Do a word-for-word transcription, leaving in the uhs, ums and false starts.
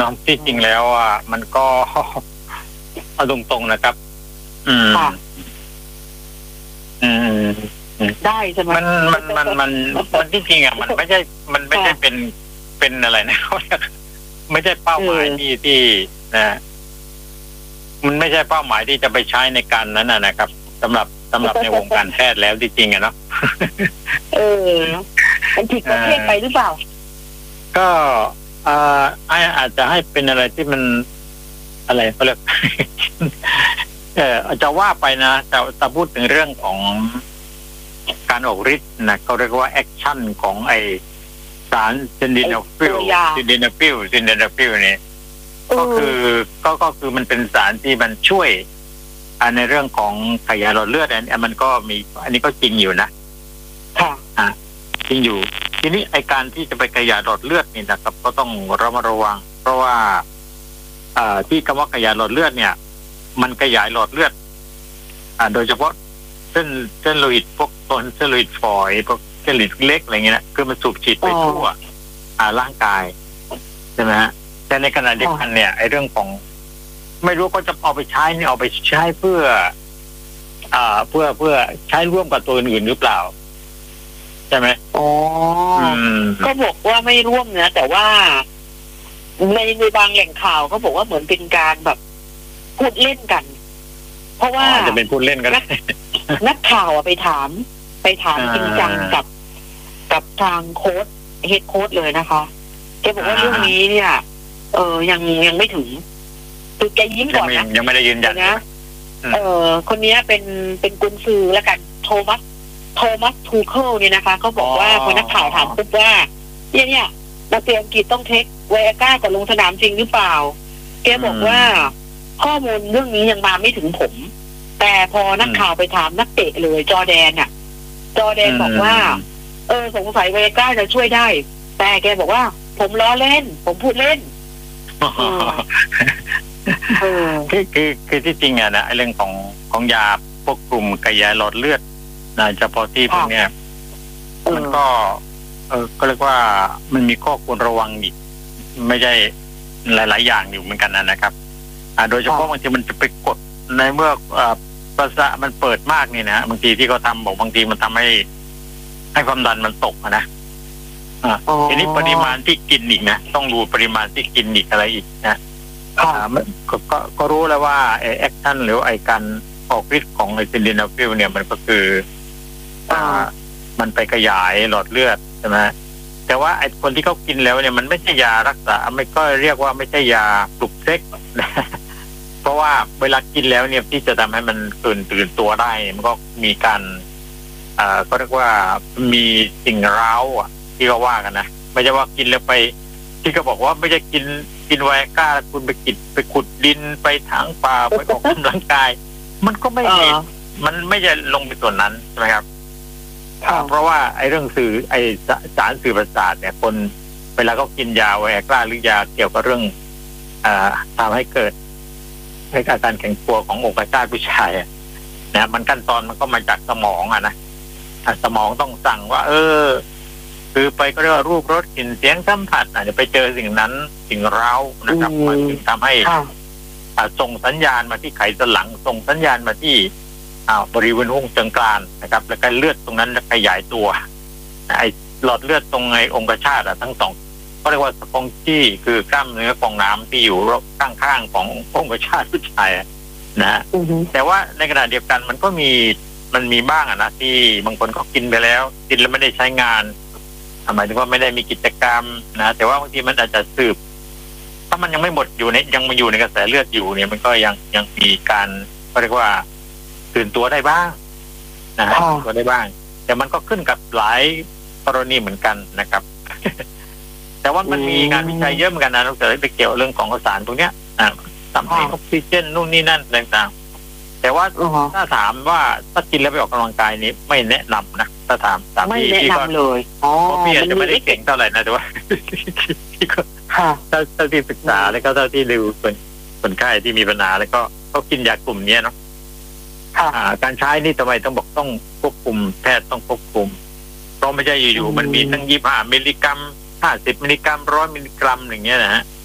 น้องที่จริงแล้วอ่ะมันก็เอาตรงๆนะครับ อืมอืมได้ใช่ไหมมันมันมันมันมันที่จริงอ่ะมันไม่ใช่มันไม่ใช่เป็นเป็นอะไรนะไม่ใช่เป้าหมายที่ที่นะมันไม่ใช่เป้าหมายที่จะไปใช้ในการนั้นนะครับสำหรับสำหรับในวงการแพทย์แล้วที่จริงอะเนาะเออมันผิดประเภทไปหรือเปล่าก็อ่าอาจจะให้เป็นอะไรที่มันอะไรเขาเรียกเออจะว่าไปนะแต่แต่พูดถึงเรื่องของการออกฤทธิ์นะเขาเรียกว่าแอคชั่นของไอสารซินดินาฟิลซินดินาฟิลซินดินาฟิลเนี่ยก็คือก็ก็คือมันเป็นสารที่มันช่วยในเรื่องของขยายหลอดเลือดอันนี้มันก็มีอันนี้ก็จริงอยู่นะค่ะอ่าจริงอยู่ทีนี้ไอการที่จะไปขยายหลอดเลือดนี่นะครับก็ต้องระมัดระวังเพราะว่าอ่าที่คำว่าขยายหลอดเลือดเนี่ยมันขยายหลอดเลือดอ่าโดยเฉพาะเส้นเส้นโลหิตพวกต้นเส้นโลหิตฝอยพวกเส้นโลหิตเล็กอะไรเงี้ยนะคือมันสูบฉีดไปทั่วอ่าร่างกายใช่ไหมฮะแต่ในขณะเดียวกันเนี่ยไอเรื่องของไม่รู้ก็จะเอาไปใช้นี่เอาไปใช้เพื่ออ่าเพื่อเพื่อใช้ร่วมกับตัวอื่นหรือเปล่าใช่ไหมอ๋อก็บอกว่าไม่ร่วมนะแต่ว่าในในบางแหล่งข่าวก็บอกว่าเหมือนเป็นการแบบพูดเล่นกันเพราะว่าจะเป็นพูดเล่นกันนักข่าวไปถามไปถามจริงจังกับกับทางโค้ชเฮดโค้ชเลยนะคะแกบอกว่าเรื่องนี้เนี่ยเออยังยังไม่ถึงคือแกยิ้มก่อนนะยังไม่ได้ยืนยันนะเออคนนี้เป็นเป็นกุนซือแล้วกันโทมัสโทมัสทูเคิลเนี่ยนะคะเขาบอกว่าพอนักข่าวถามปุ๊บว่าเนี่ยเนี่ยนักเตะอังกฤษต้องเทคไวอาก้าก่อนลงสนามจริงหรือเปล่าแกบอกว่าข้อมูลเรื่องนี้ยังมาไม่ถึงผมแต่พอนักข่าวไปถามนักเตะเลยจอร์แดนอ่ะจอร์แดนบอกว่าเออสงสัยไวอาก้าจะช่วยได้แต่แกบอกว่าผมล้อเล่นผมพูดเล่นคือคือคือที่จริงอะนะเรื่องของของยาพวกกลุ่มขยายหลอดเลือดนะเฉพาะที่พวกเนี้ยมันก็เออก็เรียกว่ามันมีข้อควรระวังอีกไม่ใช่หลายๆอย่างอยู่เหมือนกันนะครับอ่าโดยเฉพาะบางทีมันจะไปกดในเมื่ออ่าประสาทมันเปิดมากนี่นะบางทีที่เขาทำบอกบางทีมันทำให้ให้ความดันมันตกนะอ่าทีนี้ปริมาณที่กินอีกนะต้องดูปริมาณที่กินอีกอะไรอีกนะอ่าก็ก็ก็รู้แล้วว่าไอแอคชั่นหรือไอการออกฤทธิ์ของไอซินดินาฟิลเนี่ยมันก็คืออ่ามันไปขยายหลอดเลือดใช่ไหมแต่ว่าไอคนที่เขากินแล้วเนี่ยมันไม่ใช่ยารักษาไม่ก็เรียกว่าไม่ใช่ยาปลุกเซ็กเพราะว่าเวลากินแล้วเนี่ยที่จะทำให้มันตื่นตื่นตัวได้มันก็มีการอ่าก็เรียกว่ามีสิ่งเร้าอ่ะที่เขาว่ากันนะไม่ใช่ว่ากินแล้วไปที่เขาบอกว่าไม่ใช่กินกินไวอาก้าคุณไปกินไปขุดดินไปถางป่าไปออกกำลังกายมันก็ไม่ได้มันไม่จะลงไปส่วนนั้นใช่ไหมครับเพราะว่าไอ้เรื่องสื่อไอ้สารสื่อประสาทเนี่ยคนเวลาเขากินยาไวอาก้าหรือยาเกี่ยวกับเรื่องอ่าทำให้เกิดในอาการแข็งตัวของอกระชากผู้ชายนะมันขั้นตอนมันก็มาจากสมองอ่ะนะสมองต้องสั่งว่าเออคือไปก็เรียกว่ารูปรสกลิ่นเสียงสัมผัสอาจจะไปเจอสิ่งนั้นสิ่งเร้านะครับมันจึงทำให้ส่งสัญญาณมาที่ไขสันหลังส่งสัญญาณมาที่บริเวณห้องเชิงกรานนะครับแล้วก็เลือดตรงนั้นขยายตัวไอหลอดเลือดตรงไอองคชาตทั้งสองก็เรียกว่าสปองจี้คือกล้ามเนื้อฟองน้ำที่อยู่ข้างๆขององคชาตผู้ชายนะฮะแต่ว่าในขณะเดียวกันมันก็มีมันมีบ้างอะนะที่บางคนก็กินไปแล้วกินแล้วไม่ได้ใช้งานหมายถึงว่าไม่ได้มีกิจกรรมนะแต่ว่าบางทีมันอาจจะสืบถ้ามันยังไม่หมดอยู่ในยังมาอยู่ในกระแสเลือดอยู่เนี่ยมันก็ยังยังมีการก็เรียกว่าตื่นตัวได้บ้างนะฮะตัวได้บ้างแต่มันก็ขึ้นกับหลายกรณีเหมือนกันนะครับ แต่ว่ามันมีงานวิจัยเยอะเหมือนกันนะตั้งแต่ไปเกี่ยวเรื่องของสารตรงเนี้ยอ่าทำให้ออกซิเจนนู่นนี่นั่นต่างๆแต่ว่าถ้าถามว่าถ้ากินแล้วไปออกกำลังกายนี้ไม่แนะนำนะถ้าถามตามที่ที่ก็เลยอ๋อพี่อาจจะไม่ได้เก่งเท่าไหร่นะแต่ว่าที่ก็ถ้าถ้าที่ศึกษาแล้วก็เท่าที่ดูคนคนไข้ที่มีปัญหาแล้วก็เขากินยากลุ่มนี้เนาะการใช้นี่ทำไมต้องบอกต้องควบคุมแพทย์ต้องควบคุมเพราะไม่ใช่อยู่ๆมันมีตั้งยี่สิบห้ามิลลิกรัมห้าสิบมิลลิกรัมร้อยมิลลิกรัมอย่างเงี้ยนะฮะ